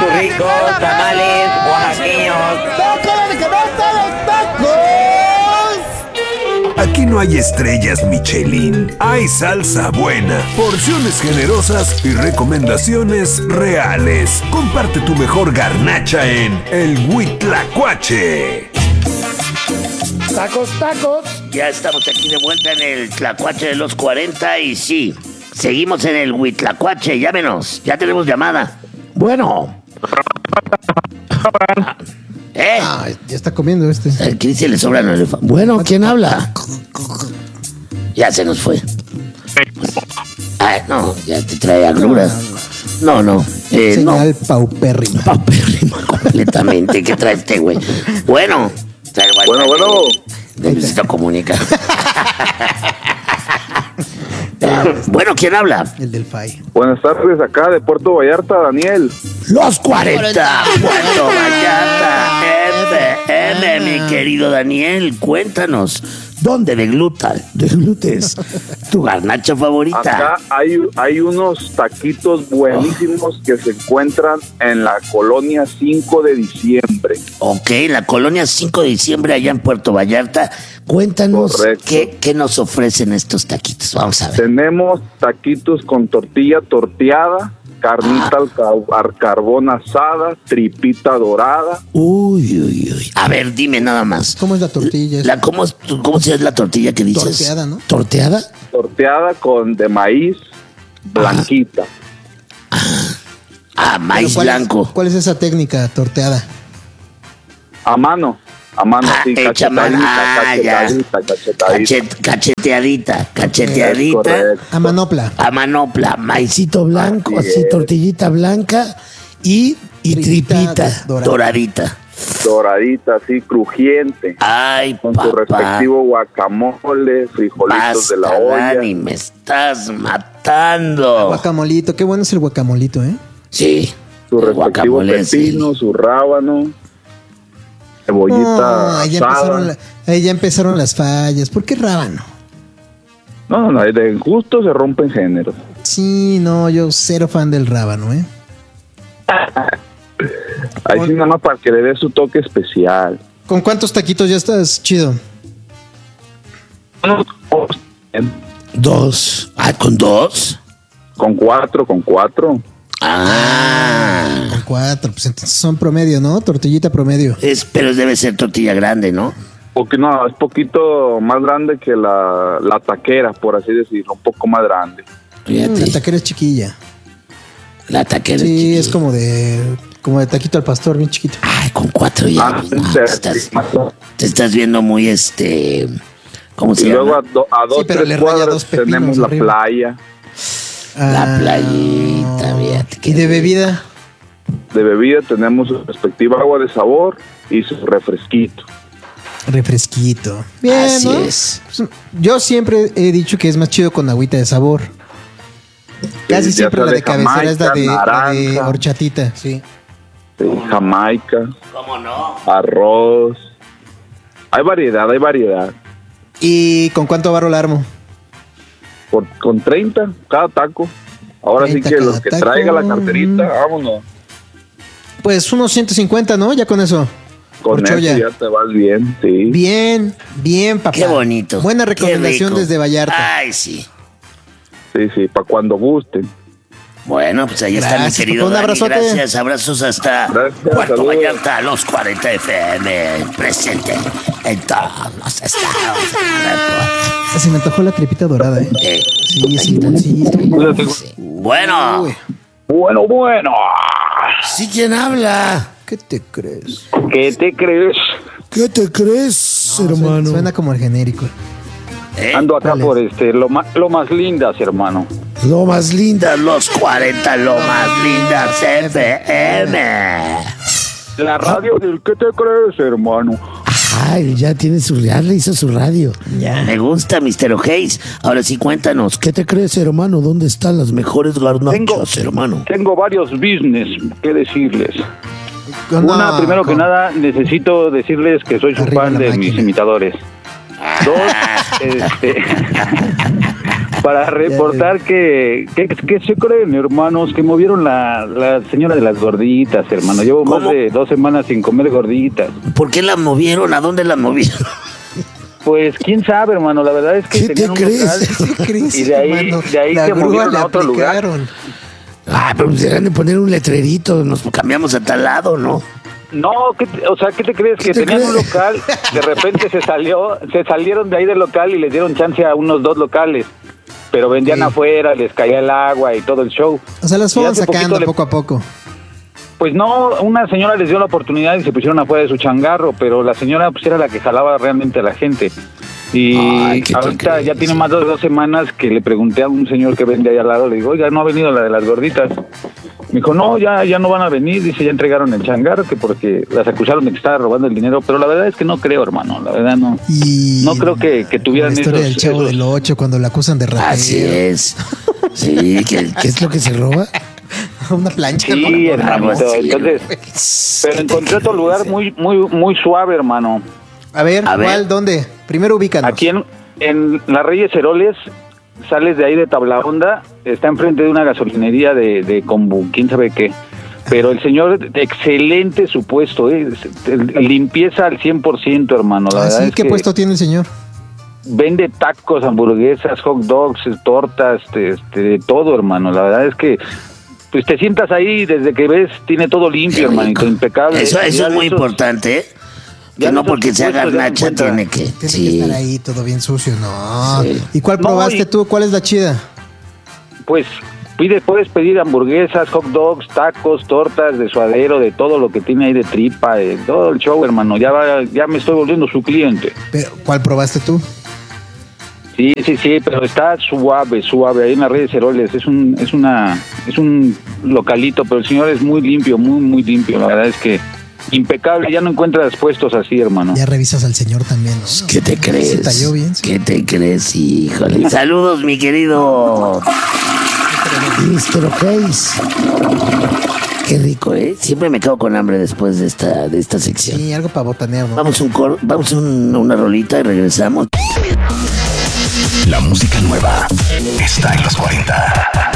tus ricos tamales oaxaqueños. Aquí no hay estrellas Michelin, hay salsa buena, porciones generosas y recomendaciones reales. Comparte tu mejor garnacha en el Huitlacoche. Tacos. Ya estamos aquí de vuelta en el Tlacuache de los 40 y sí, seguimos en el Huitlacoche. Llámenos, ya tenemos llamada. Bueno. Ya está comiendo este. El Cristian le sobran el elefante. Bueno, ¿quién habla? Ya se nos fue. Ay, no, ya te trae agruras. No. Señal paupérrima. Paupérrima, completamente. ¿Qué trae este güey? Bueno. Bueno. Necesito comunicar. Bueno, ¿quién habla? El del FAI. Buenas tardes, acá de Puerto Vallarta, Daniel. Los 40, Puerto Vallarta, FM, mi querido Daniel, cuéntanos, ¿dónde deglutes tu garnacha favorita? Acá hay unos taquitos buenísimos que se encuentran en la colonia 5 de diciembre. Ok, la colonia 5 de diciembre allá en Puerto Vallarta. Cuéntanos qué nos ofrecen estos taquitos. Vamos a ver. Tenemos taquitos con tortilla torteada, carnita al carbón asada, tripita dorada. Uy. A ver, dime nada más. ¿Cómo es la tortilla? ¿Cómo se es la tortilla que dices? Torteada, ¿no? ¿Torteada? Torteada con de maíz blanquita. Maíz blanco. ¿Cuál es esa técnica torteada? A mano, sí, cacheteadita. A manopla, maicito blanco, así tortillita blanca y tripita doradita. Doradita, así, crujiente. Ay, con su respectivo guacamole, frijolitos de la olla. Dani, me estás matando. Guacamolito, qué bueno es el guacamolito, ¿eh? Sí. Su respectivo pepino, su rábano. Cebollita asada. Ahí ya empezaron las fallas. ¿Por qué rábano? No, de gusto se rompen géneros. Sí, no, yo cero fan del rábano, ¿eh? Ahí sí nada más para que le dé su toque especial. ¿Con cuántos taquitos ya estás chido? Dos. ¿Con dos? Con cuatro. Con cuatro, pues entonces son promedio, ¿no? Tortillita promedio. Pero debe ser tortilla grande, ¿no? Porque no, es poquito más grande que la taquera, por así decirlo, un poco más grande. La taquera es chiquilla. La taquera sí, es chiquilla. Es como de taquito al pastor, bien chiquito. Ay, con cuatro ya. Te estás viendo muy ¿cómo se llama? Y luego a dos, pero tres cuadras tenemos la playa. La playita, fíjate. ¿Y de bebida? De bebida tenemos su respectiva agua de sabor y su refresquito. Bien, así ¿no? es. Yo siempre he dicho que es más chido con agüita de sabor. Casi siempre la de cabecera es la de horchatita, sí. Jamaica. ¿Cómo no? Arroz. Hay variedad. ¿Y con cuánto varo la armo? Con 30 cada taco. Ahora sí que los que traiga la carterita, vámonos. Pues unos 150, ¿no? Ya con eso. Con eso ya te vas bien, sí. Bien, papá. Qué bonito. Buena recomendación desde Vallarta. Ay, sí. Sí, para cuando gusten. Bueno, pues ahí está mi querido un abrazote. Dani. Gracias, abrazos hasta Puerto Vallarta, los 40 FM, presente en todos los estados. Se me antojó la tripita dorada, ¿eh? Sí. Bueno. Bueno. ¿Sí quién habla? ¿Qué te crees? ¿Qué te crees? ¿Qué te crees, hermano? Suena como el genérico. Ando acá por lo más lindas, hermano. Lo más linda, los 40, lo más lindas FM. La radio del ¿qué te crees, hermano? Ay, ya tiene ya le hizo su radio. Ya. Me gusta, Mr. O'Hays. Ahora sí, cuéntanos. ¿Qué te crees, hermano? ¿Dónde están las mejores garnachas, hermano? Tengo varios business que decirles. Primero que nada, necesito decirles que soy su fan de mis imitadores. Dos, para reportar que se creen, hermanos, que movieron la señora de las gorditas, hermano. Llevo ¿Cómo? más de 2 semanas sin comer gorditas. ¿Por qué la movieron? ¿A dónde la movieron? Pues quién sabe, hermano. La verdad es que ¿Qué te tenían un crees? local ¿Qué crees, y de ahí la se grúa movieron le a otro lugar. aplicaron. Ah, pero deberían de poner un letrerito. Nos... Cambiamos a tal lado, ¿no? No, ¿qué te crees? Que te tenían crees? un local, de repente se salieron de ahí del local y les dieron chance a unos 2 locales. Pero vendían Sí. afuera, les caía el agua y todo el show. O sea, las Y fueron hace sacando poquito poco a poco. Pues no, una señora les dio la oportunidad y se pusieron afuera de su changarro, pero la señora pues era la que jalaba realmente a la gente. Y Ay, ¿qué te ahorita crees? ya tiene más de 2 semanas que le pregunté a un señor que vende ahí al lado, le digo, oiga, ¿no ha venido la de las gorditas? Me dijo, no, ya no van a venir, dice, ya entregaron el changarro, que porque las acusaron de que estaba robando el dinero, pero la verdad es que no creo, hermano, la verdad no. Y No creo que tuvieran la historia del Chavo esos- del 8 cuando la acusan de ratero. Así es. Sí, que ¿Qué es lo que se roba? Una plancha, ¿no? Sí, hermanito, Algo así, entonces, pero encontré otro lugar muy suave, hermano. A ver, A ver. ¿cuál? ¿Dónde? Primero ubícanos. Aquí en las Reyes Heroles, sales de ahí de Tablaonda, está enfrente de una gasolinería de Combu, quién sabe qué. Pero el señor, excelente su puesto, limpieza al 100%, hermano. La verdad ¿Sí? es ¿Qué que puesto tiene el señor? vende tacos, hamburguesas, hot dogs, tortas, de todo, hermano. La verdad es que pues te sientas ahí desde que ves, tiene todo limpio, hermanito, impecable. Eso Ya es de muy esos- importante, ¿eh? ya Que no esos porque se haga puestos ya se garnacha encuentran. tiene que... Tiene que Sí. estar ahí todo bien sucio, ¿no? Sí. ¿Y cuál No, probaste y- tú? ¿Cuál es la chida? Pues puedes pedir hamburguesas, hot dogs, tacos, tortas de suadero, de todo lo que tiene ahí de tripa, de todo el show, hermano. Ya me estoy volviendo su cliente. Pero, ¿cuál probaste tú? Sí, pero está suave, ahí en las Reyes Heroles. Es un localito, pero el señor es muy limpio, muy limpio. La verdad es que impecable, ya no encuentras puestos así, hermano. Ya revisas al señor también, ¿no? ¿Qué te crees? Se talló bien, sí. ¿Qué te crees, híjole? Saludos, mi querido. Mr. Hayes. Qué rico, ¿eh? Siempre me quedo con hambre después de esta sección. Sí, algo para botanear, ¿no? Vamos una rolita y regresamos. La música nueva está en los 40.